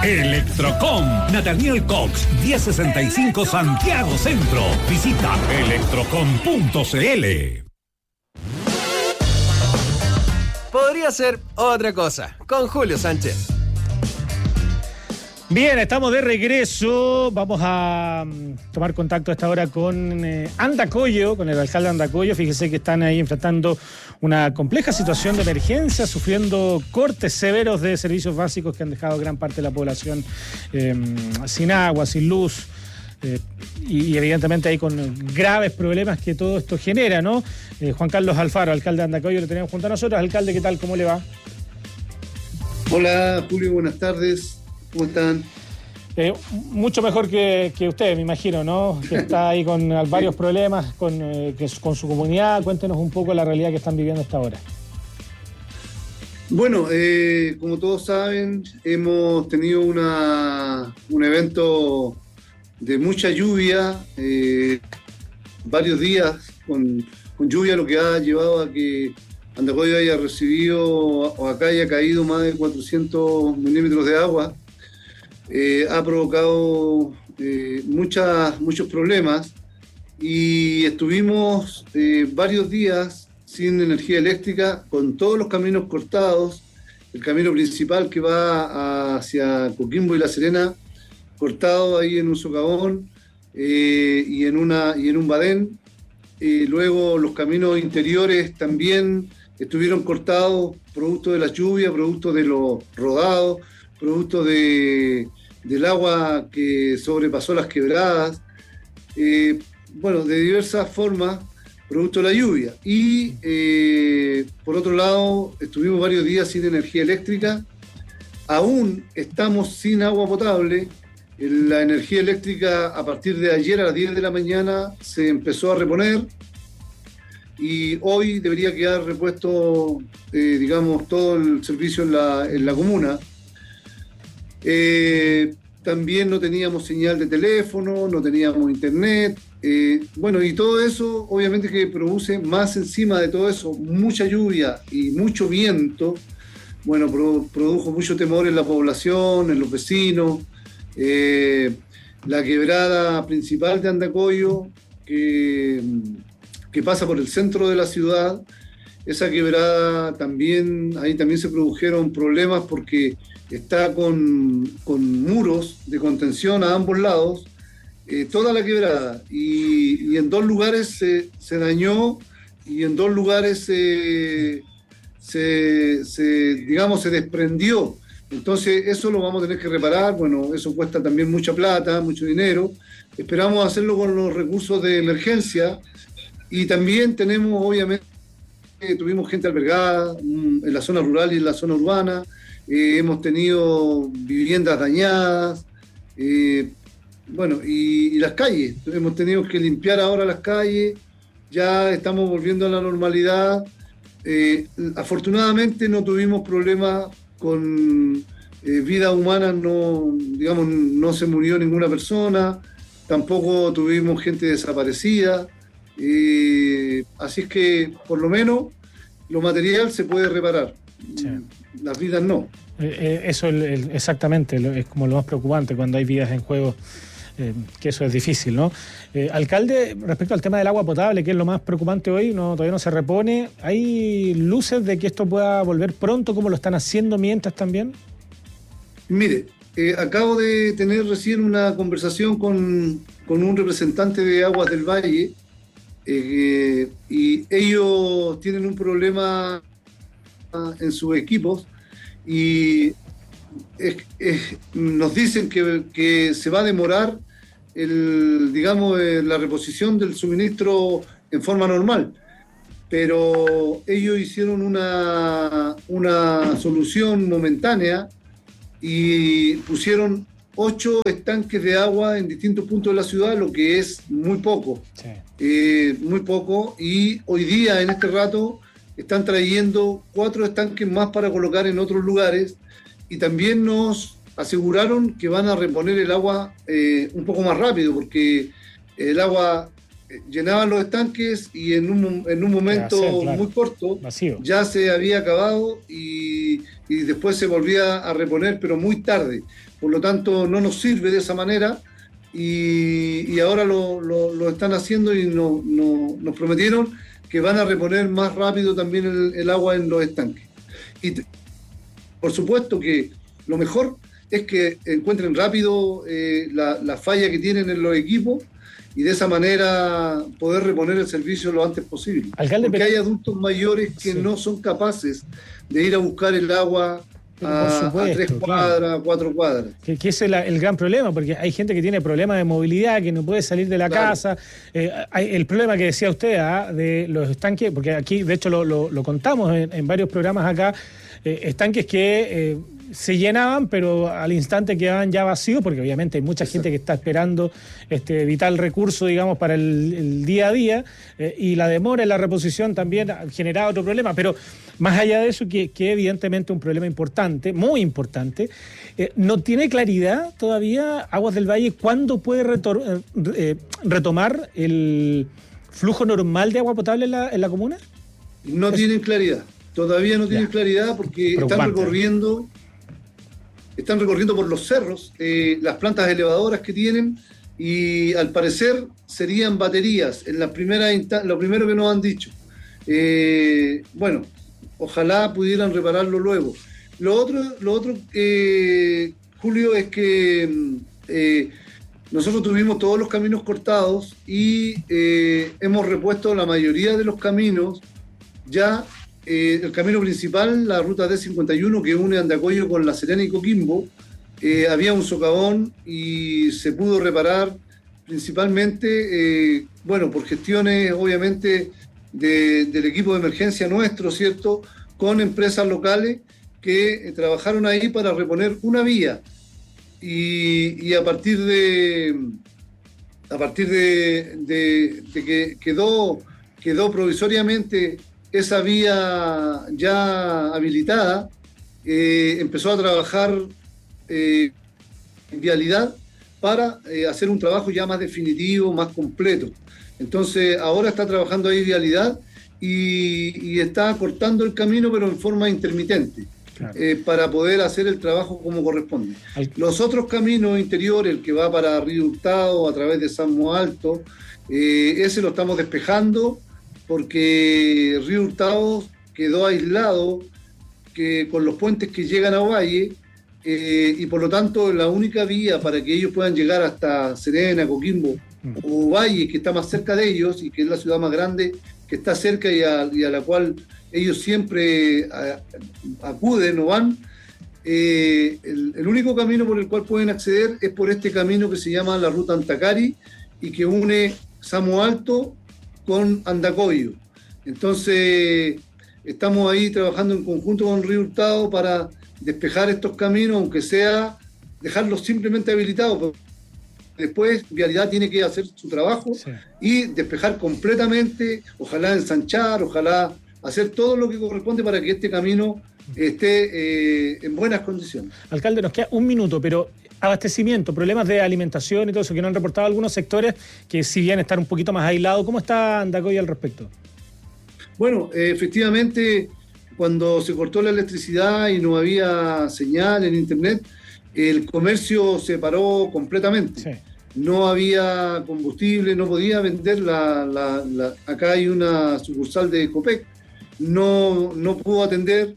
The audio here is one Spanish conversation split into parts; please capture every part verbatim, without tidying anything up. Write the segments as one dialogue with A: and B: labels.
A: Electrocom, Nathaniel Cox, diez sesenta y cinco Santiago Centro. Visita electrocom punto cl.
B: Podría ser otra cosa, con Julio Sánchez.
C: Bien, estamos de regreso. Vamos a um, tomar contacto a esta hora con eh, Andacollo, con el alcalde de Andacollo. Fíjese que están ahí enfrentando una compleja situación de emergencia, sufriendo cortes severos de servicios básicos que han dejado gran parte de la población eh, sin agua, sin luz. Eh, y, y evidentemente ahí con graves problemas que todo esto genera, ¿no? Eh, Juan Carlos Alfaro, alcalde de Andacollo, lo tenemos junto a nosotros. Alcalde, ¿qué tal? ¿Cómo le va?
D: Hola, Julio, buenas tardes. ¿Cómo están?
C: Eh, mucho mejor que, que usted, me imagino, ¿no? Que está ahí con varios problemas con, eh, que, con su comunidad. Cuéntenos un poco la realidad que están viviendo hasta ahora.
D: Bueno, eh, como todos saben, hemos tenido una, un evento de mucha lluvia, eh, varios días con, con lluvia, lo que ha llevado a que Andacollo haya recibido o acá haya caído más de cuatrocientos milímetros de agua. Eh, ha provocado eh, muchas, muchos problemas y estuvimos eh, varios días sin energía eléctrica, con todos los caminos cortados, el camino principal que va hacia Coquimbo y La Serena cortado ahí en un socavón eh, y, en una, y en un badén. Eh, luego los caminos interiores también estuvieron cortados producto de la lluvia, producto de los rodados, producto de, del agua que sobrepasó las quebradas, eh, bueno, de diversas formas, producto de la lluvia. Y eh, por otro lado, estuvimos varios días sin energía eléctrica, aún estamos sin agua potable. La energía eléctrica a partir de ayer a las diez de la mañana se empezó a reponer y hoy debería quedar repuesto, eh, digamos, todo el servicio en la, en la comuna. Eh, también no teníamos señal de teléfono, no teníamos internet, eh, bueno, y todo eso obviamente que produce más encima de todo eso, mucha lluvia y mucho viento, bueno, pro, produjo mucho temor en la población, en los vecinos. Eh, la quebrada principal de Andacollo, que, que pasa por el centro de la ciudad, esa quebrada también, ahí también se produjeron problemas porque está con, con muros de contención a ambos lados, eh, toda la quebrada, y, y en dos lugares se, se dañó y en dos lugares se, se, se, digamos, se desprendió. Entonces eso lo vamos a tener que reparar, bueno, eso cuesta también mucha plata, mucho dinero. Esperamos hacerlo con los recursos de emergencia y también tenemos, obviamente, tuvimos gente albergada en la zona rural y en la zona urbana. Eh, hemos tenido viviendas dañadas, eh, bueno, y, y las calles. Hemos tenido que limpiar ahora las calles, ya estamos volviendo a la normalidad. Eh, afortunadamente no tuvimos problemas con eh, vida humana, no, digamos, no se murió ninguna persona, tampoco tuvimos gente desaparecida, eh, así es que por lo menos lo material se puede reparar. Sí. Las vidas no.
C: Eh, eh, eso el, el, exactamente, lo, es como lo más preocupante cuando hay vidas en juego, eh, que eso es difícil, ¿no? Eh, alcalde, respecto al tema del agua potable, que es lo más preocupante hoy, no, todavía no se repone, ¿hay luces de que esto pueda volver pronto, como lo están haciendo mientras también?
D: Mire, eh, acabo de tener recién una conversación con, con un representante de Aguas del Valle, eh, y ellos tienen un problema en sus equipos y es, es, nos dicen que, que se va a demorar el, digamos, la reposición del suministro en forma normal, pero ellos hicieron una, una solución momentánea y pusieron ocho estanques de agua en distintos puntos de la ciudad, lo que es muy poco, sí. eh, muy poco, y hoy día en este rato están trayendo cuatro estanques más para colocar en otros lugares y también nos aseguraron que van a reponer el agua eh, un poco más rápido porque el agua eh, llenaba los estanques y en un, en un momento ser, claro, muy corto vacío. Ya se había acabado y, y después se volvía a reponer, pero muy tarde. Por lo tanto, no nos sirve de esa manera y, y ahora lo, lo, lo están haciendo y no, no, nos prometieron que van a reponer más rápido también el, el agua en los estanques. Y te, por supuesto que lo mejor es que encuentren rápido eh, la, la falla que tienen en los equipos y de esa manera poder reponer el servicio lo antes posible.
C: Alcalde,
D: porque
C: pero...
D: hay adultos mayores que sí. no son capaces de ir a buscar el agua a, supuesto, a tres cuadras, claro. cuatro cuadras.
C: Que, que ese es la, el gran problema, porque hay gente que tiene problemas de movilidad, que no puede salir de la claro. casa. Eh, hay el problema que decía usted ¿ah? de los estanques, porque aquí de hecho lo, lo, lo contamos en, en varios programas acá, eh, estanques que... Eh, se llenaban, pero al instante quedaban ya vacíos, porque obviamente hay mucha Exacto. gente que está esperando este vital recurso, digamos, para el, el día a día, eh, y la demora en la reposición también genera otro problema. Pero más allá de eso, que, que evidentemente un problema importante, muy importante, eh, no tiene claridad todavía Aguas del Valle cuándo puede retor- eh, retomar el flujo normal de agua potable en la, en la comuna.
D: No es... tienen claridad, todavía no tienen ya. claridad porque están recorriendo... Están recorriendo por los cerros eh, las plantas elevadoras que tienen y al parecer serían baterías, en la primera insta- lo primero que nos han dicho. Eh, bueno, ojalá pudieran repararlo luego. Lo otro, lo otro eh, Julio, es que eh, nosotros tuvimos todos los caminos cortados y eh, hemos repuesto la mayoría de los caminos ya. Eh, el camino principal, la ruta D cincuenta y uno que une Andacollo con La Serena y Coquimbo, eh, había un socavón y se pudo reparar principalmente, eh, bueno, por gestiones obviamente de, del equipo de emergencia nuestro, ¿cierto?, con empresas locales que eh, trabajaron ahí para reponer una vía y, y a partir de a partir de, de, de que quedó, quedó provisoriamente esa vía ya habilitada, eh, empezó a trabajar eh, en vialidad para eh, hacer un trabajo ya más definitivo, más completo. Entonces ahora está trabajando ahí vialidad y, y está cortando el camino, pero en forma intermitente, claro. eh, para poder hacer el trabajo como corresponde. Ay. Los otros caminos interiores, el que va para Río Hurtado a través de Samo Alto, eh, ese lo estamos despejando, porque Río Hurtado quedó aislado que, con los puentes que llegan a Ovalle, eh, y por lo tanto la única vía para que ellos puedan llegar hasta Serena, Coquimbo mm. o Ovalle, que está más cerca de ellos y que es la ciudad más grande que está cerca y a, y a la cual ellos siempre a, acuden o van, eh, el, el único camino por el cual pueden acceder es por este camino que se llama la Ruta Antacari y que une Samo Alto con Andacollo. Entonces estamos ahí trabajando en conjunto con Río Hurtado para despejar estos caminos, aunque sea dejarlos simplemente habilitados. Después Vialidad tiene que hacer su trabajo sí. y despejar completamente, ojalá ensanchar, ojalá hacer todo lo que corresponde para que este camino esté eh, en buenas condiciones.
C: Alcalde, nos queda un minuto, pero abastecimiento, problemas de alimentación y todo eso que nos han reportado algunos sectores que si bien están un poquito más aislados, ¿cómo está Andacollo al respecto?
D: Bueno, eh, efectivamente, cuando se cortó la electricidad y no había señal en internet, el comercio se paró completamente. Sí. No había combustible, no podía vender la, la, la... Acá hay una sucursal de Copec, no, no pudo atender.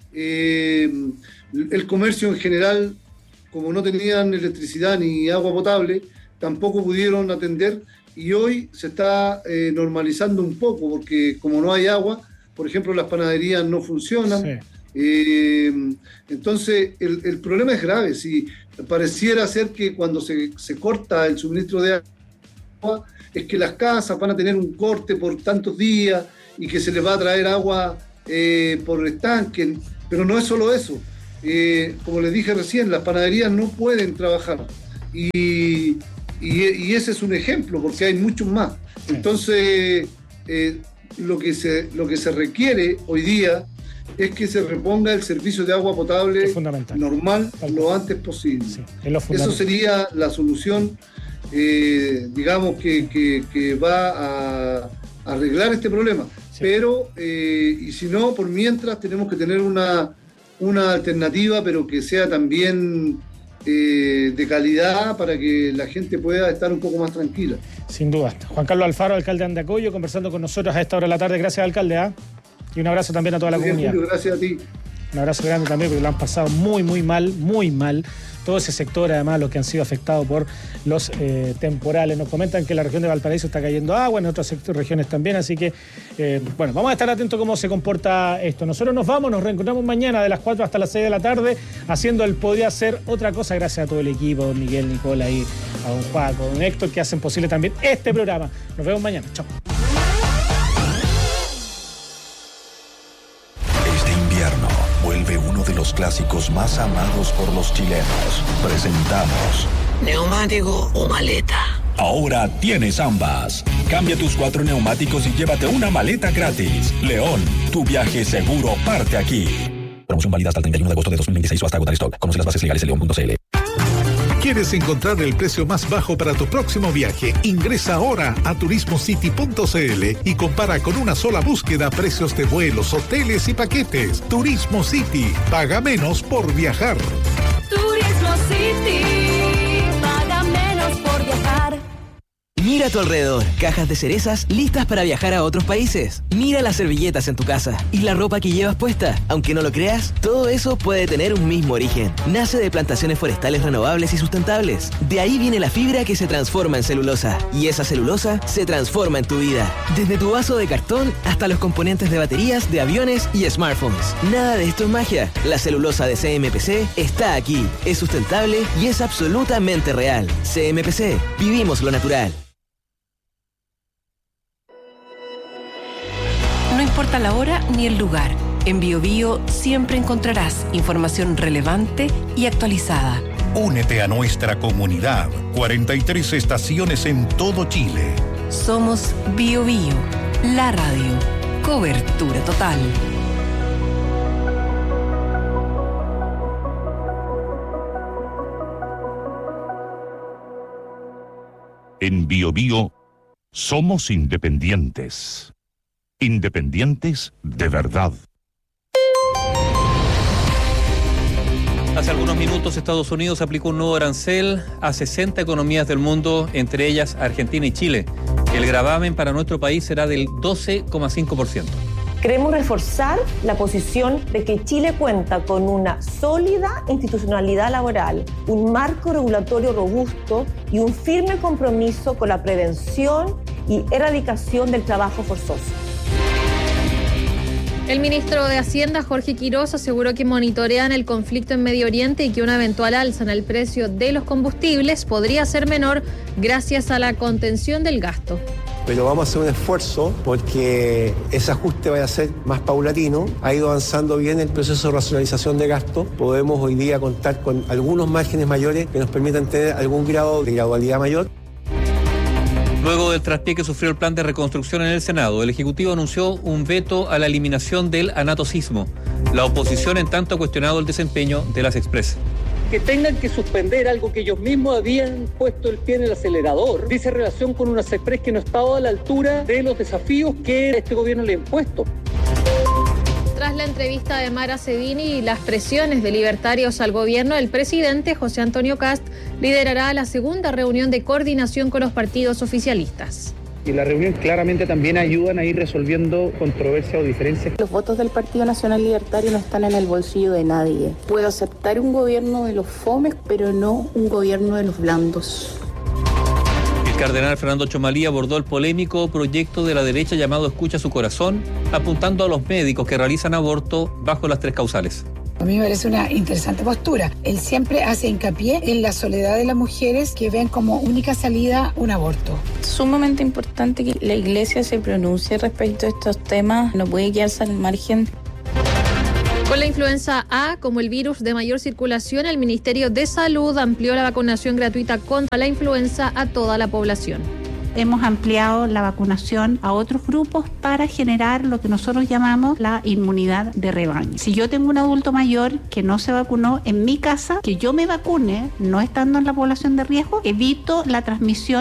D: Eh, el comercio en general, como no tenían electricidad ni agua potable, tampoco pudieron atender y hoy se está eh, normalizando un poco porque como no hay agua, por ejemplo, las panaderías no funcionan. Sí. Eh, entonces, el, el problema es grave. Si pareciera ser que cuando se, se corta el suministro de agua, es que las casas van a tener un corte por tantos días y que se les va a traer agua eh, por estanque, pero no es solo eso. Eh, como les dije recién, las panaderías no pueden trabajar y, y, y ese es un ejemplo porque hay muchos más. Entonces, eh, lo que se, lo que se requiere hoy día es que se reponga el servicio de agua potable normal lo antes posible. Sí, eso sería la solución, eh, digamos, que, que, que va a arreglar este problema. Sí. Pero, eh, y si no, por mientras tenemos que tener una, una alternativa, pero que sea también eh, de calidad para que la gente pueda estar un poco más tranquila.
C: Sin duda. Juan Carlos Alfaro, alcalde de Andacollo, conversando con nosotros a esta hora de la tarde. Gracias, alcalde. ¿eh? Y un abrazo también a toda la
D: Gracias,
C: comunidad.
D: Julio, gracias a ti.
C: Un abrazo grande también porque lo han pasado muy, muy mal, muy mal. Todo ese sector, además, los que han sido afectados por los eh, temporales. Nos comentan que la región de Valparaíso está cayendo agua, en otras sectores, regiones también, así que, eh, bueno, vamos a estar atentos a cómo se comporta esto. Nosotros nos vamos, nos reencontramos mañana de las cuatro hasta las seis de la tarde, haciendo el Podría Ser Otra Cosa, gracias a todo el equipo, don Miguel, Nicola, y a don Juaco, don Héctor, que hacen posible también este programa. Nos vemos mañana. Chao.
E: Vuelve uno de los clásicos más amados por los chilenos. Presentamos
F: ¿neumático o maleta?
E: Ahora tienes ambas. Cambia tus cuatro neumáticos y llévate una maleta gratis. León, tu viaje seguro parte aquí. Promoción válida hasta el treinta y uno de agosto de dos mil veintiséis o hasta agotar stock. Conoce las bases legales en león punto c l.
A: ¿Quieres encontrar el precio más bajo para tu próximo viaje? Ingresa ahora a turismo city punto c l y compara con una sola búsqueda precios de vuelos, hoteles y paquetes. Turismo City. Paga menos por viajar.
G: Turismo City. Paga menos por viajar.
F: Mira a tu alrededor, cajas de cerezas listas para viajar a otros países. Mira las servilletas en tu casa y la ropa que llevas puesta. Aunque no lo creas, todo eso puede tener un mismo origen. Nace de plantaciones forestales renovables y sustentables. De ahí viene la fibra que se transforma en celulosa. Y esa celulosa se transforma en tu vida. Desde tu vaso de cartón hasta los componentes de baterías, de aviones y smartphones. Nada de esto es magia. La celulosa de C M P C está aquí. Es sustentable y es absolutamente real. C M P C. Vivimos lo natural.
H: No importa la hora ni el lugar, en BioBio siempre encontrarás información relevante y actualizada.
I: Únete a nuestra comunidad. cuarenta y tres estaciones en todo Chile.
H: Somos BioBio, la radio. Cobertura total.
I: En BioBio somos independientes. Independientes de verdad.
J: Hace algunos minutos Estados Unidos aplicó un nuevo arancel a sesenta economías del mundo, entre ellas Argentina y Chile. El gravamen para nuestro país será del doce coma cinco por ciento.
K: Queremos reforzar la posición de que Chile cuenta con una sólida institucionalidad laboral, un marco regulatorio robusto y un firme compromiso con la prevención y erradicación del trabajo forzoso.
L: El ministro de Hacienda, Jorge Quiroz, aseguró que monitorean el conflicto en Medio Oriente y que una eventual alza en el precio de los combustibles podría ser menor gracias a la contención del gasto.
M: Pero vamos a hacer un esfuerzo porque ese ajuste vaya a ser más paulatino. Ha ido avanzando bien el proceso de racionalización de gasto. Podemos hoy día contar con algunos márgenes mayores que nos permitan tener algún grado de gradualidad mayor.
J: Luego del traspié que sufrió el plan de reconstrucción en el Senado, el Ejecutivo anunció un veto a la eliminación del anatocismo. La oposición, en tanto, ha cuestionado el desempeño de las Express.
N: Que tengan que suspender algo que ellos mismos habían puesto el pie en el acelerador, dice relación con unas Express que no estaba a la altura de los desafíos que este gobierno le ha impuesto.
L: Tras la entrevista de Mara Cedini y las presiones de libertarios al gobierno, el presidente José Antonio Kast liderará la segunda reunión de coordinación con los partidos oficialistas.
O: Y la reunión claramente también ayudan a ir resolviendo controversias o diferencias.
P: Los votos del Partido Nacional Libertario no están en el bolsillo de nadie. Puedo aceptar un gobierno de los fomes, pero no un gobierno de los blandos.
J: El cardenal Fernando Chomalí abordó el polémico proyecto de la derecha llamado Escucha su corazón, apuntando a los médicos que realizan aborto bajo las tres causales.
Q: A mí me parece una interesante postura. Él siempre hace hincapié en la soledad de las mujeres que ven como única salida un aborto.
P: Sumamente importante que la Iglesia se pronuncie respecto a estos temas, no puede quedarse al margen.
L: Con la influenza A como el virus de mayor circulación, el Ministerio de Salud amplió la vacunación gratuita contra la influenza a toda la población.
R: Hemos ampliado la vacunación a otros grupos para generar lo que nosotros llamamos la inmunidad de rebaño. Si yo tengo un adulto mayor que no se vacunó en mi casa, que yo me vacune, no estando en la población de riesgo, evito la transmisión